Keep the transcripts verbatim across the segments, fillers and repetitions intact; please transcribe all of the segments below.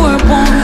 were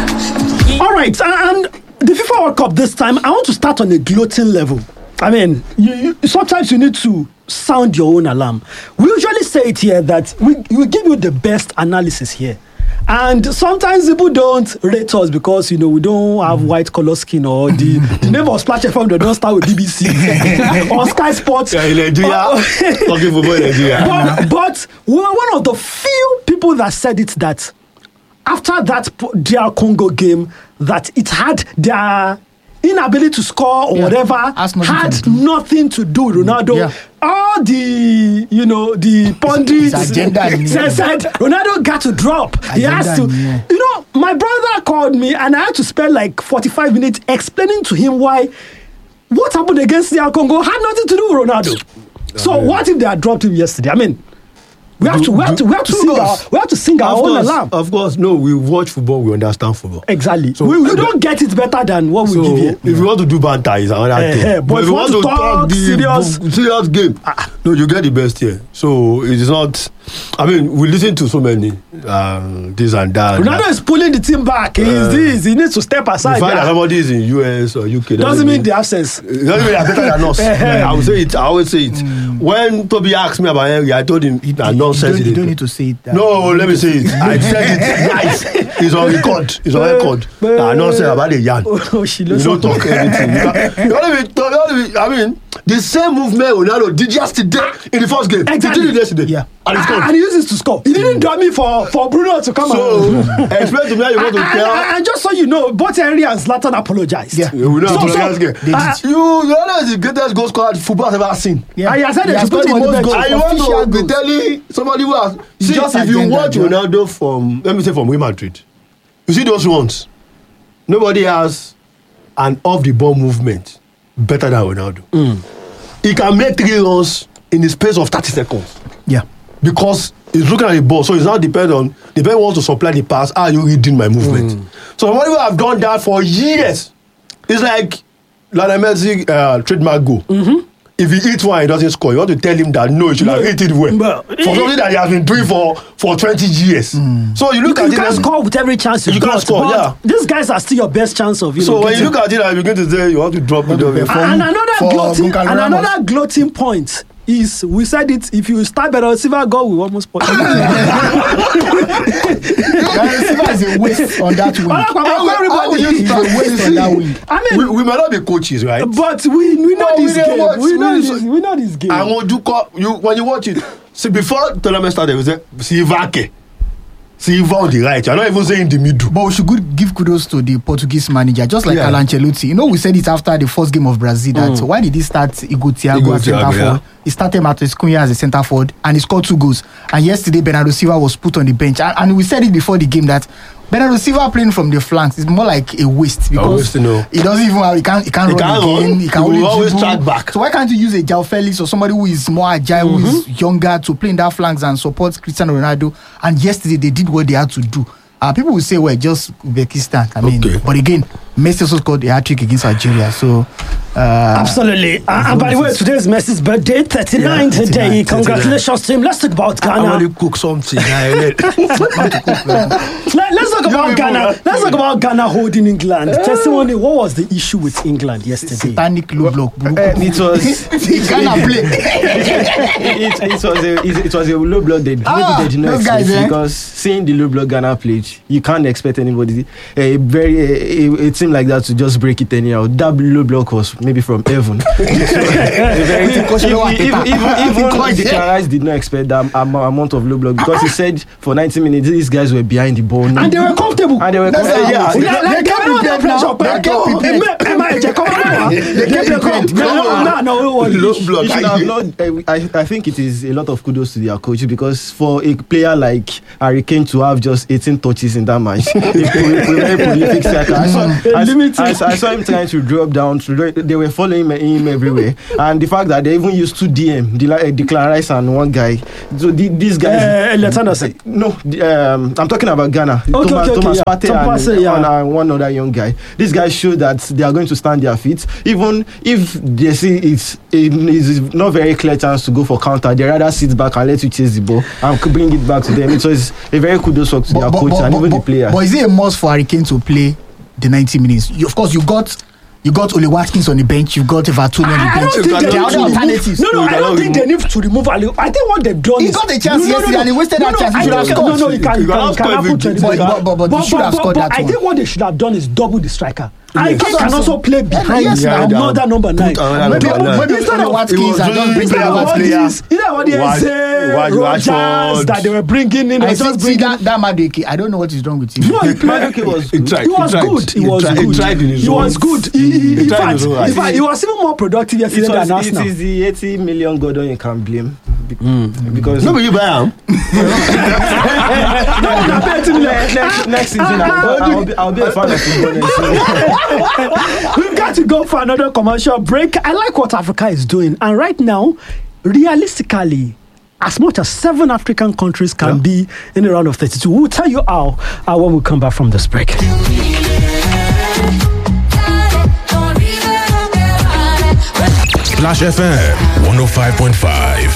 born. All right, and the FIFA World Cup this time, I want to start on a gloating level. I mean, you, you, sometimes you need to sound your own alarm. We usually say it here that we, we give you the best analysis here. And sometimes people don't rate us because, you know, we don't have white color skin or the, the name of Splash F M, they don't start with B B C or Sky Sports. Yeah, in Nigeria, talking football in Nigeria. But, but we were one of the few people that said it that after that D R Congo game, that it had their inability to score or Yeah, whatever has nothing had to do. nothing to do with Ronaldo. Yeah. All the, you know, the pundits His agenda, said, yeah. said Ronaldo got to drop. He has to. Agenda, yeah. You know, my brother called me and I had to spend like forty-five minutes explaining to him why what happened against D R Congo had nothing to do with Ronaldo. So what if they had dropped him yesterday? I mean, we have to we have to we have to sing our we have to sing our Of own course, alarm. of course, no, we watch football, we understand football. Exactly. So- we, we don't get it better than what So we give here. if you want to do banter, it's another Eh, thing. eh, but if you want to talk serious- b- serious game, no, you get the best here. So it is not. I mean, we listen to so many um, this and that. and Ronaldo that. is pulling the team back. He is this. He needs to step The aside. fact that Yeah. somebody is in U S or U K Doesn't mean they have sense. It doesn't mean they're better than us. Eh, I will say it. I always say it. When Toby asked me about Henry, I told him You, that you, nonsense. don't, he you don't did. need to say it. that- No, let me say it. I said it nice. It's on record. It's on record. Nah, nonsense about the yarn. Oh, she You looks don't talk anything. You can't- you only be talk- you only be- I mean, the same movement Ronaldo did yesterday in the first game. Exactly. He did it yesterday. Yeah. And he and, scored. and he uses to score. He didn't draw me for, for Bruno to come So, and. explain to me how you want And, to and, tell. and just so you know, both Henry and Zlatan apologized. Yeah. We don't So- apologize so, again. uh, You, Ronaldo is the greatest goal scorer football has ever seen. Yeah. And he has said He they has should put got him the on the most bench. goals. And you want Official to be goals. telling somebody who has see Just if you agenda, watch John. Ronaldo from let me say from Real Madrid, you see those ones. Nobody has an off the ball movement better than Ronaldo. He can make three runs in the space of thirty seconds Yeah. because he's looking at the ball. So it's not depend on the player wants to supply the pass. Are you reading my movement? So somebody who have done that for years. It's like Lionel Messi uh, trademark goal. If he hits one, he doesn't score. You want to tell him that no, he should have hit it well. But- for something that he has been doing for, for twenty years. So you look You at it. can't and- score with every chance you, You can't got, score, but yeah. these guys are still your best chance of you So know. when you getting- look at it and you begin to say you want to drop it, to perform. and another for gloating, Goncalo and Ramos. another gloating point is we said it. If you start better receiver goal, we almost point. Receiver is a waste on that wing. How will- how will you He's a start? waste on that wing. I mean, we, we might not be coaches, right? but we we know But we this dey game. watch, We know we- this. We know this game. And when you, call, you when you watch it, see before tournament started, we say Silva, Silva on the right. You're not even saying the middle. But we should good, give kudos to the Portuguese manager, just like Yeah. Carlo Ancelotti. You know, we said it after the first game of Brazil that why did he start Igor Thiago Igor as centre Thiago, yeah. forward? He started Matheus Cunha as a centre forward and he scored two goals. And yesterday, Bernardo Silva was put on the bench. And, and we said it before the game that Bernardo Silva playing from the flanks is more like a waste because waste, no. he doesn't even have, he can't, he can't He run can't again. run. He can He only will always dribble. track back. So why can't you use a João Felix or somebody who is more agile, who is younger to play in that flanks and support Cristiano Ronaldo? And yesterday they did what they had to do. Uh, people will say, well, just Uzbekistan. I mean, Okay. but again, Messi also scored a hat-trick against Algeria. So, uh, Absolutely. Uh, and by the way, today is Messi's birthday, thirty-nine Yeah, today. thirty-nine, Congratulations to him. Let's talk about I Ghana. want to cook something. Let, let's talk about You Ghana. people, Let's talk about Ghana holding England. Testimony. What was the issue with England yesterday? satanic low block. Uh, it was Ghana play. it, it was a it, it was a low block they Ah, maybe they did not those guys, expect eh? because seeing the low block Ghana played, you can't expect anybody a very a, a team like that to just break it anyhow. That low block was maybe from heaven. So, a very, even even even, even Declan Rice did not expect that am- amount of low block because he said for ninety minutes these guys were behind the ball And they were comfortable. and they were That's comfortable. how- Yeah, Like, like, They everyone get had prepared pressure, now. but- They get Oh, prepared. eh, eh, eh, eh, come on, They They get get prepared. No, no, no, no, no. Low block. You should have not. uh, I, I think it is a lot of kudos to their coach because for a player like Harry Kane to have just eighteen touches in that match, a, pro- a very prolific striker. I saw, I, I, I saw him trying to drop down. To, dro- they were following him, him everywhere, and the fact that they even used two D M, the uh, Declan Rice and one guy. So the, these guys. Uh, Alexander said. No, the, um, I'm talking about Ghana. Okay, Thomas, okay, okay. Thomas yeah. Partey Tom and, Partey, yeah. and uh, one other young guy. These guys show that they are going to stand their feet. Even if they see it's, it's not very clear chance to go for counter, they rather sit back and let you chase the ball and bring it back to them. So it's a very kudos work to But, their but, coach but, and but, even but, the player. but is it a must for Harry Kane to play the ninety minutes? You, of course, you got you got Ole Watkins on the bench. You've got Everton on the I bench. don't think they There need are to other remove, alternatives. no, no, I don't think they need to remove Ali. I think what they've done He is got the chance no, no, yesterday no, and he wasted no, that no, chance. He I should have think- scored. No, no, he can, You can, cannot can score happen every to game. But- but- but- but he should have scored but that I one. think what they should have done is double the striker. I Yes. can, can also play behind Yes, now. another number nine. Put another Maybe, number nine. maybe Instead Ole of- Watkins It was and just really bring player the was all player. these, you know what they Why- say, why you Rogers Rashford? that they were bringing in. I They see, just see bringing. that, that Madueke, I don't know what is wrong with him. No, he played. Madueke was He good. tried. He was tried. good. He He was tried- good. he tried in his He own- was good. He, he, He in tried in fact, his own right. in fact, he was even more productive yesterday It, than was, it Arsenal. is the eighty million Gordon you can blame Be- because No, but you buy him. No, no, bet him next, next, next season I'll, I'll, be, I'll be a fan of football next season. We've got to go for another commercial break. I like what Africa is doing. And right now, realistically, as much as seven African countries can Yeah. be in the round of thirty-two, we'll tell you how uh, when we come back from this break. Splash F M one oh five point five.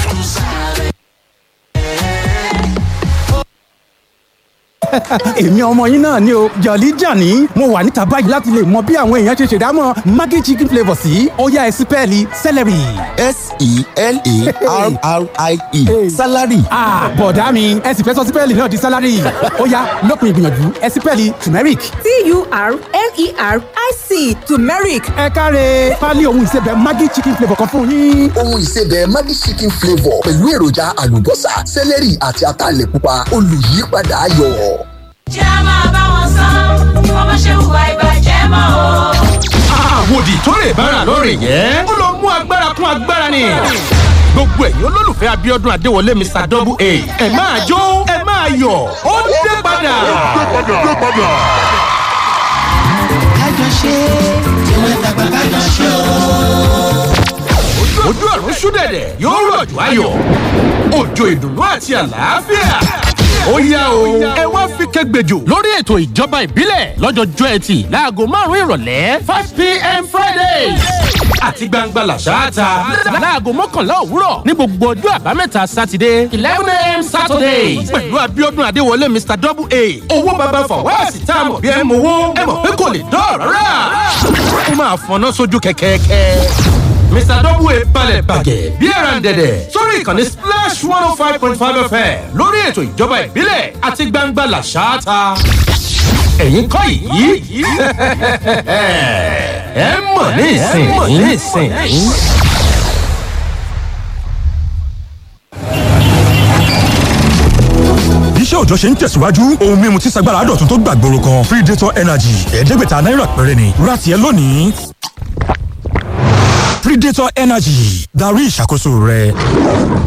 èmi ọmọ yín náà ni o jọ̀lí jàní mo wà níta báyìí láti lè mọ bí àwọn èèyàn ṣe ṣèdámọ̀ maggi chicken flavour sí ọ̀yá ẹ̀sìpẹ́ẹ̀lì celery. S-E-L-A-R-R-I-E. Salary. Ah, bọ̀dá mi ẹ sì fẹ́ sọ sípẹ́ẹ̀lì náà di sálárì ọ̀yá lópin ìgbìyànjú ẹ̀sìpẹ́ẹ̀lì turmeric. T-U-R-M-E-R-I-C turmeric. ẹ káre pálí ohun ìsebẹ̀ maggi chicken flavour kan fún yín. Ohun ìsebẹ̀ Maggi chicken flavour pẹ̀lú èròjà àlùbọ́sà, sẹ́lẹ̀rì àti ataalẹ̀ pupa olùyípadà ayọ̀. jẹ́ máa bá wọn sán bí wọ́n bá ṣe hùwà ìbàjẹ́ mọ́ o. àwòdì tó lè bára lórí yẹn ó lọ mú agbára kún agbára ni gbogbo ẹ̀yin olólùfẹ́ Abíọ́dún Adéwọlé Mr Double A ẹ máa jó ẹ máa yọ̀ ó dé padà. kájọ ṣe tí wọ́n dàgbà kájọ ṣe o. ojú ọ̀run ṣúdẹ̀dẹ̀ yóò rọ̀jò ayọ̀ òjò ìdùnnú àti àlàáfíà. ó yá o ẹ wá fi kẹgbẹ́jọ lórí ètò ìjọba ìbílẹ̀ lọ́jọ́jọ́ ẹtì láago márùn-ún ìrọ̀lẹ́ five pm Friday àti gbangba làṣáàtà láago mọ́kànlá òwúrọ̀ ní gbogbo ọjọ́ àbámẹ́ta sátidé eleven am Saturday pẹ̀lú Abíọ́dún Adéwọlé Mr Double A owó baba fọwọ́sì tá a mọ̀ bí ẹ mọ̀ owó ẹ mọ̀ pé kò lè dọ́ọ̀rọ̀ rà ó máa fọná sójú kẹ̀kẹ́kẹ́. Mr Double A balẹ̀ bàgẹ́ bí ẹran dẹ̀dẹ̀ sórí ìkànnì Splash one oh five point five F M lórí ètò ìjọba ìbílẹ̀ àti gbangba làṣáàtà. ẹ̀yin kọ́ yìí ẹ mọ̀ ní ìsìn ní ìsìn. iṣẹ́ òòjọ́ ṣe ń tẹ̀síwájú ohun mímu tí sagbára dọ̀tun tó gbàgbóró kan Predator Energy ẹ̀ẹ́dẹ́gbẹ̀ta náírà péré ni ra tiẹ̀ lónìí. Predator Energy darí ìṣàkóso rẹ.